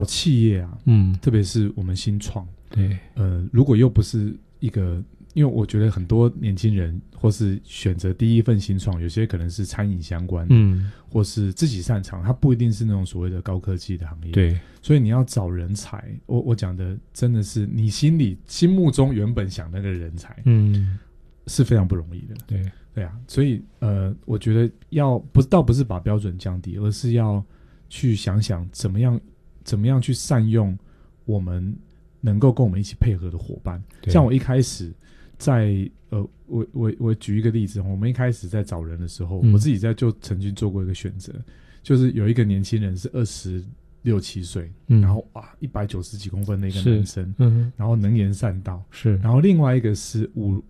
企业啊，特别是我们新创， 对， 如果又不是一个，因为我觉得很多年轻人或是选择第一份新创，有些可能是餐饮相关的，或是自己擅长，它不一定是那种所谓的高科技的行业， 对， 所以你要找人才，我讲的真的是你心目中原本想那个人才，是非常不容易的，对啊，所以我觉得倒不是把标准降低，而是要去想想怎么样去善用我们能够跟我们一起配合的伙伴。像我一开始在我举一个例子，我们一开始在找人的时候，我自己就曾经做过一个选择，就是有一个年轻人是26、27岁，然后190几公分的一个男生，然后能言善道，是，然后另外一个是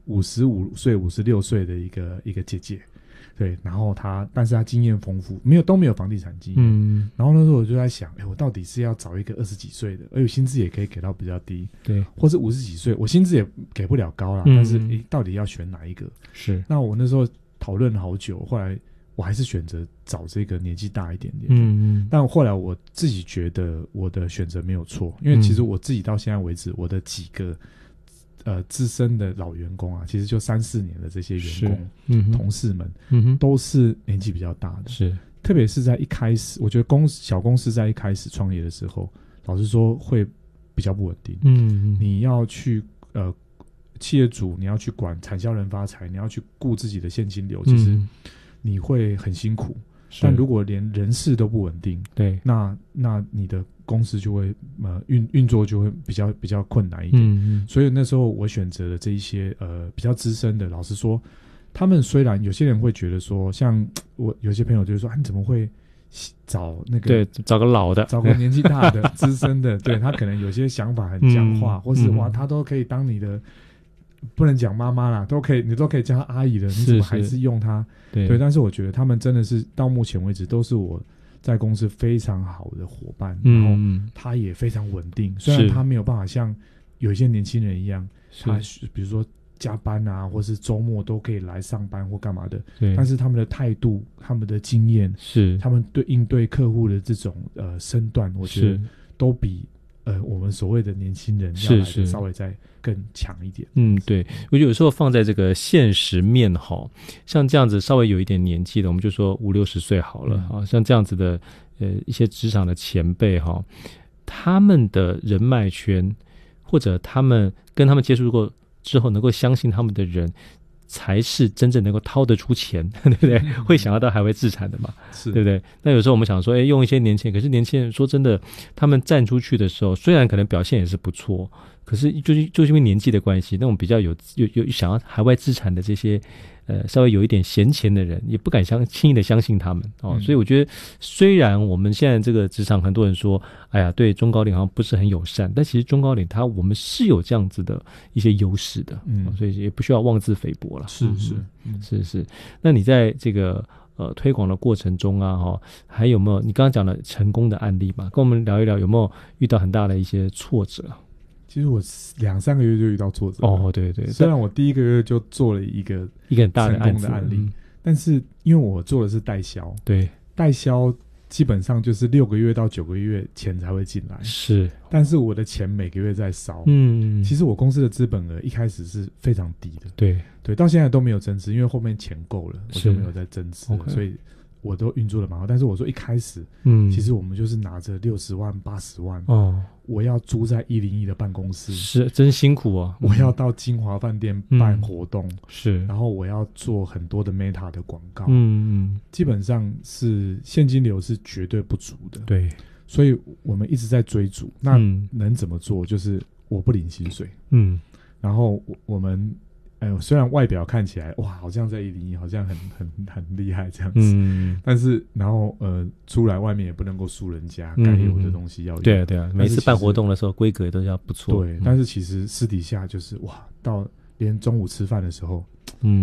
55岁、56岁的一个姐姐。对，然后但是他经验丰富，都没有房地产经验，然后那时候我就在想，我到底是要找一个20几岁的，而且薪资也可以给到比较低，对，或是50几岁，我薪资也给不了高啦，但是到底要选哪一个？是，那我那时候讨论了好久，后来我还是选择找这个年纪大一点点，但后来我自己觉得我的选择没有错，因为其实我自己到现在为止，我的几个资深的老员工啊，其实就3、4年的这些员工、同事们，都是年纪比较大的。是，特别是在一开始，我觉得小公司在一开始创业的时候，老实说会比较不稳定。你要去企业主，你要去管产销人发财，你要去顾自己的现金流，其实你会很辛苦。但如果连人事都不稳定，对，那你的公司就会运作就会比较困难一点。所以那时候我选择了这一些比较资深的，老实说，他们虽然有些人会觉得说，像我有些朋友就是说，你怎么会找那个对找个老的， 找个年纪大的资深的，对，他可能有些想法很僵化，或是他都可以当你的。不能讲妈妈啦，你都可以叫她阿姨的，你怎么还是用她？对，但是我觉得他们真的是到目前为止都是我在公司非常好的伙伴，然后他也非常稳定。虽然他没有办法像有一些年轻人一样，他比如说加班啊，或是周末都可以来上班或干嘛的，但是他们的态度、他们的经验，他们应对客户的这种身段，我觉得都比我们所谓的年轻人要来的稍微再更强一点。 对，我觉得有时候放在这个现实面像这样子稍微有一点年纪的，我们就说50、60岁好了，像这样子的一些职场的前辈他们的人脉圈，或者他们跟他们接触过之后能够相信他们的人，才是真正能够掏得出钱，对不对？会想要到海外自产的嘛，对不对？那有时候我们想说，用一些年轻人，可是年轻人说真的，他们站出去的时候，虽然可能表现也是不错，可是就是因为年纪的关系，那种比较有想要海外自产的这些稍微有一点闲钱的人，也不敢轻易的相信他们所以我觉得，虽然我们现在这个职场很多人说，哎呀，对中高龄好像不是很友善，但其实中高龄我们是有这样子的一些优势的，所以也不需要妄自菲薄了。是。那你在这个推广的过程中啊，还有没有你刚刚讲的成功的案例嘛？跟我们聊一聊，有没有遇到很大的一些挫折？ 其实我2、3个月就遇到挫折。对，虽然我第1个月就做了一个很大的成功的案例，但是因为我做的是代销，对，代销基本上就是6个月到9个月钱才会进来，是，但是我的钱每个月在烧。其实我公司的资本额一开始是非常低的，对，到现在都没有增资，因为后面钱够了，我就没有再增资了，所以我都运作的蛮好。但是我说一开始，其实我们就是拿着60万、80万，我要租在101的办公室， 是真辛苦啊！ 我要到金华饭店办活动，是，然后我要做很多的 Meta 的广告，基本上是现金流是绝对不足的，对，所以我们一直在追逐。那能怎么做？就是我不领薪水，然后我们。虽然外表看起来哇，好像在101好像很厉害这样子，但是然后出来外面也不能够输人家，该有的东西要有。 对啊，每次办活动的时候规格都要不错。 对，但是其实私底下就是哇，到连中午吃饭的时候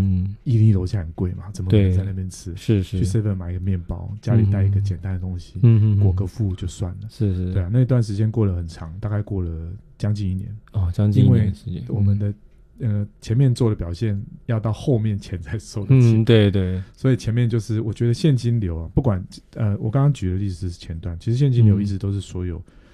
，101楼下很贵嘛，怎么可能在那边吃？是去 7-Eleven 买一个面包，家里带一个简单的东西，果个腹就算了。是，对啊，那段时间过得很长，大概过了将近1年。 将近1年时间， 我们的。前面做的表现要到后面钱才收得起， 对， 所以前面就是我觉得现金流啊，不管我刚刚举的例子是前段，其实现金流一直都是所有